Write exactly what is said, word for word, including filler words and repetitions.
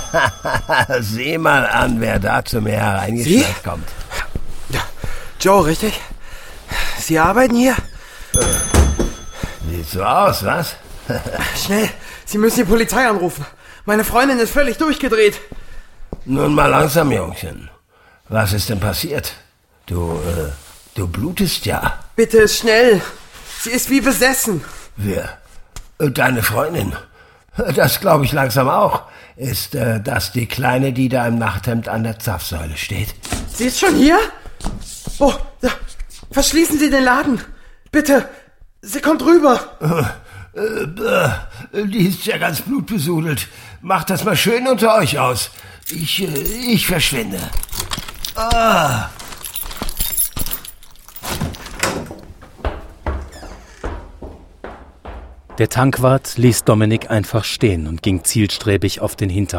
Sieh mal an, wer da zu mir hereingeschleicht kommt. Joe, richtig? Sie arbeiten hier? Sieht so aus, was? Schnell, Sie müssen die Polizei anrufen. Meine Freundin ist völlig durchgedreht. Nun mal langsam, Jungchen. Was ist denn passiert? Du, äh, du blutest ja. Bitte schnell. Sie ist wie besessen. Wer? Deine Freundin? Das glaube ich langsam auch. Ist äh, das die Kleine, die da im Nachthemd an der Zapfsäule steht? Sie ist schon hier? Oh, da. Verschließen Sie den Laden. Bitte, sie kommt rüber. Äh, äh, die ist ja ganz blutbesudelt. Macht das mal schön unter euch aus. Ich, äh, ich verschwinde. Ah. Der Tankwart ließ Dominik einfach stehen und ging zielstrebig auf den Hinterhof.